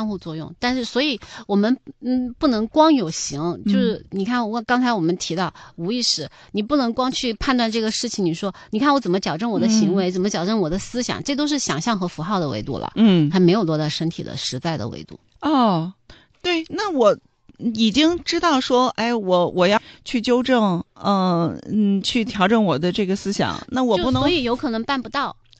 相互作用。但是所以我们不能光有形，就是你看刚才我们提到无意识，你不能光去判断这个事情，你说你看我怎么矫正我的行为，怎么矫正我的思想，这都是想象和符号的维度了，还没有落到身体的实在的维度。 哦，对，那我已经知道说，哎，我要去纠正，去调整我的这个思想，那我不能， 所以有可能办不到。